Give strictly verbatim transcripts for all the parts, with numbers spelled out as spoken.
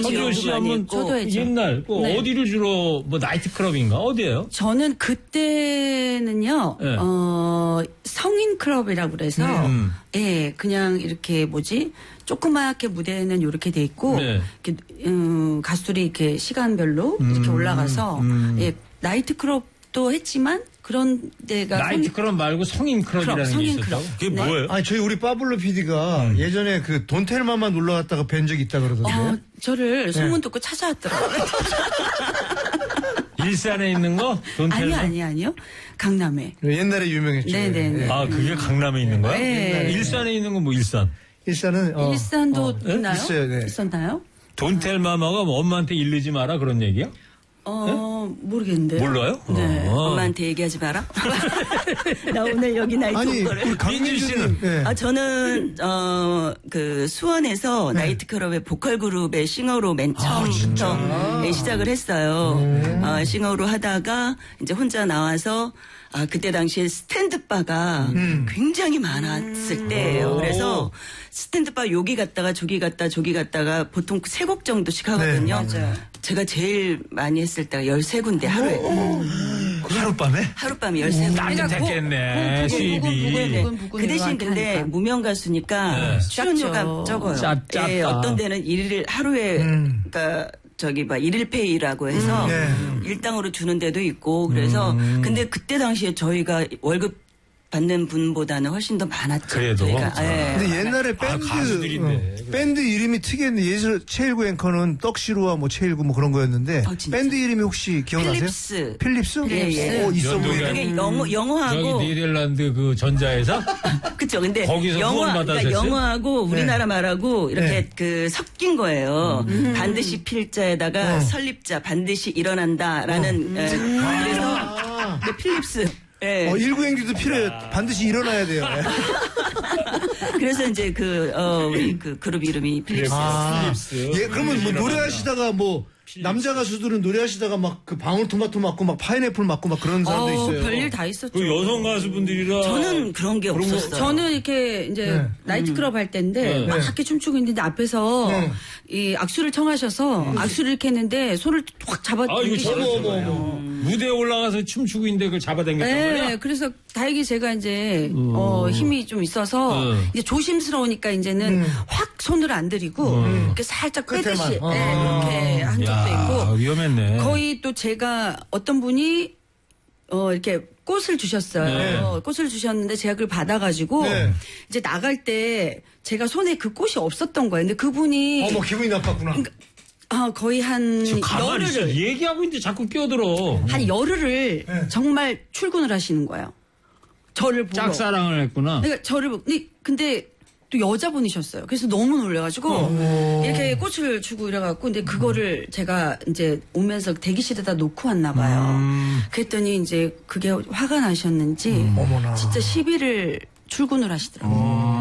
서지호 씨 하면 저도 했죠. 옛날 그 네. 어디를 주로 뭐 나이트클럽인가 어디예요? 저는 그때는요. 네. 어, 성인 클럽이라고 그래서 음. 예, 그냥 이렇게 뭐지? 조그맣게 무대는 이렇게 돼 있고 네. 이렇게 음, 가수들이 이렇게 시간별로 이렇게 음. 올라가서 음. 예, 나이트 클럽도 했지만 그런 데가 나이트클럽 말고 성인 클럽이라는 클럽, 성인 게 있었다고? 클럽. 그게 네. 뭐예요? 아니 저희 우리 빠블로 피디가 음. 예전에 그 돈텔마만 놀러 갔다가 뵌 적이 있다 그러던데. 어, 저를 소문 듣고 찾아왔더라고요. 일산에 있는 거? 돈텔마? 아니요, 아니요, 아니요. 강남에. 옛날에 유명했죠. 네네네. 예. 아, 그게 강남에 있는 거야? 네. 일산에 있는 건 뭐 일산? 일산은 어, 일산도 어, 있나요? 있어요. 네. 있었나요? 돈텔마마가 뭐 엄마한테 일르지 마라 그런 얘기야? 어, 모르겠는데. 몰라요? 네. 어. 엄마한테 얘기하지 마라. 나 오늘 여기 나이트 아니 온 거를. 우리 강민주님. 네. 아, 저는, 어, 그, 수원에서 나이트클럽의 보컬 그룹의 싱어로 맨 처음부터 예, 시작을 했어요. 어, 싱어로 하다가 이제 혼자 나와서 아, 그때 당시에 스탠드바가 음. 굉장히 많았을 때예요. 그래서 스탠드바 여기 갔다가 저기 갔다 저기 갔다가 보통 세 곡 정도씩 하거든요. 네, 맞아요. 제가 제일 많이 했을 때가 열세 군데 하루에. 하룻밤에? 하룻밤에 열세 군데. 따뜻했겠네, 수입이. 네. 그 대신 근데 무명 가수니까 네. 출연료가 작죠. 적어요. 짭, 짭다. 예, 어떤 데는 일일 하루에 음. 그러니까 저기 막 일일 페이라고 해서 음, 일당으로 주는 데도 있고 그래서 음. 근데 그때 당시에 저희가 월급 받는 분보다는 훨씬 더 많았죠. 그래도? 저희가. 예. 근데 옛날에 아, 밴드 가수들인데. 어, 밴드 이름이 특이했는데 예전 최일구 앵커는 떡시루와 뭐 최일구 뭐 그런 거였는데 어, 진짜? 밴드 이름이 혹시 기억나세요? 필립스. 필립스? 예, 예. 오, 있어 연동이 보이네. 그게 영어 영어하고 저기 네덜란드 그 전자회사? 그쵸. 근데 거기서 영어, 후원받아서 그러니까 했어요? 영어하고 우리나라 말하고 이렇게 네. 그 섞인 거예요. 반드시 필자에다가 어. 설립자 반드시 일어난다라는. 예. 그래서 아, 네, 필립스. 예. 어, 일구행기도 필요해요. 반드시 일어나야 돼요. 그래서 이제 그, 어, 우리 그 그룹 이름이 필립스. 아, 예, 그러면 뭐 노래하시다가 뭐 남자 가수들은 노래하시다가 막 그 방울토마토 맞고 막 파인애플 맞고 막 그런 사람도 어, 있어요. 별일 다 있었죠. 그 여성 가수분들이라. 저는 그런 게 없었어요. 저는 이렇게 이제 네. 나이트클럽 할 때인데 네. 막 이렇게 춤추고 있는데 앞에서 네. 이 악수를 청하셔서 악수를 이렇게 했는데 손을 확 잡아 아, 이거 당기시고 저거 무대에 올라가서 춤추고 있는데 그걸 잡아당겼단 말이야? 네, 그래서 다행히 제가 이제 어, 힘이 좀 있어서 음. 이제 조심스러우니까 이제는 확 손을 안 들이고 이렇게 살짝 빼듯이 끝에만. 어. 네, 이렇게 한 적도 야, 있고 위험했네. 거의 또 제가 어떤 분이 어 이렇게 꽃을 주셨어요. 네. 어, 꽃을 주셨는데 제가 그걸 받아가지고 네. 이제 나갈 때 제가 손에 그 꽃이 없었던 거예요. 근데 그분이 어머, 기분이 나빴구나. 아, 거의 한 저 가만히 있어. 열흘을 얘기하고 있는데 자꾸 끼어들어. 한 열흘을 네. 정말 출근을 하시는 거예요. 저를 보러. 짝사랑을 했구나. 그러니까 저를 보- 근데, 근데 또 여자분이셨어요. 그래서 너무 놀래가지고 이렇게 꽃을 주고 이래갖고 근데 그거를 제가 이제 오면서 대기실에다 놓고 왔나 봐요. 음. 그랬더니 이제 그게 화가 나셨는지 어머나. 진짜 십 일을 출근을 하시더라고요.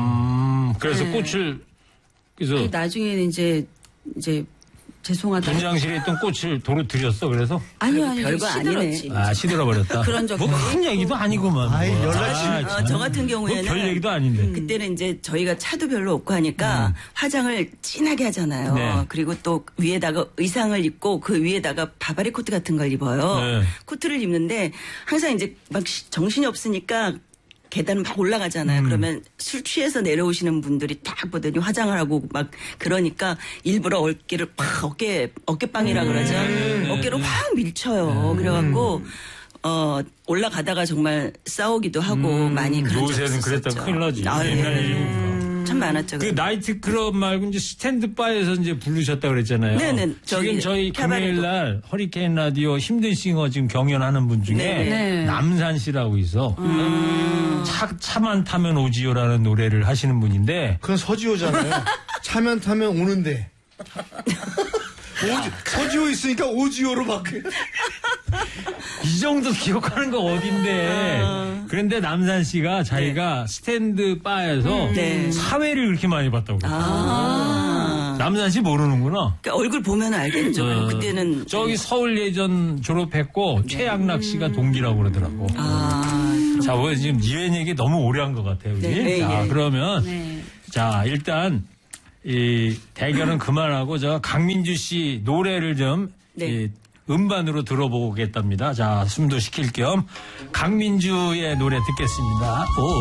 음, 그래서 네. 꽃을, 그래서 그 나중에는 이제 이제 죄송하다. 분장실에 있던 꽃을 도로 들였어, 그래서? 아니요 아니요 별거 시들었지. 아, 시들어버렸다. 그런 적도 뭐 큰 얘기도 아니구만. 아이, 뭐. 연락이- 아, 어, 참. 저 같은 경우에는 뭐별 얘기도 아닌데. 그때는 이제 저희가 차도 별로 없고 하니까 화장을 진하게 하잖아요. 네. 그리고 또 위에다가 의상을 입고 그 위에다가 바바리 코트 같은 걸 입어요. 네. 코트를 입는데 항상 이제 막 시- 정신이 없으니까 계단 막 올라가잖아요. 그러면 술 취해서 내려오시는 분들이 딱 보더니 화장을 하고 막 그러니까 일부러 어깨를 팍 어깨 어깨빵이라 그러죠. 어깨를 확 밀쳐요. 그래갖고 어 올라가다가 정말 싸우기도 하고 많이 그런 적 요새는 있었죠. 그랬다 큰일 나지. 아, 옛날 예. 일이니까. 참 많았죠. 그 나이트클럽 말고 이제 스탠드바에서 이제 부르셨다 그랬잖아요. 네네. 지금 저기 저희 캐바레도. 금요일 날 허리케인 라디오 힘든 싱어 지금 경연하는 분 중에 네네. 네. 남산 씨라고 있어. 차, 차만 타면 오지요라는 노래를 하시는 분인데 그건 서지호잖아요. 차면 타면 오는데. 오지, 서지호 있으니까 오지호로 바뀌. 이 정도 기억하는 거 어딘데. 그런데 남산 씨가 자기가 스탠드 바에서 네. 사회를 그렇게 많이 봤다고. 그래요. 아. 남산 씨 모르는구나. 그러니까 얼굴 보면 알겠죠. 어, 그때는 저기 서울 예전 졸업했고 최양락 씨가 동기라고 그러더라고. 아. 자, 뭐 지금 이외 얘기 너무 오래 한 것 같아요. 그지? 네, 자, 예. 그러면 네. 자, 일단 이 대결은 그만하고 저 강민주 씨 노래를 좀 네. 이 음반으로 들어보겠답니다. 자, 숨도 식힐 겸 강민주의 노래 듣겠습니다. 오.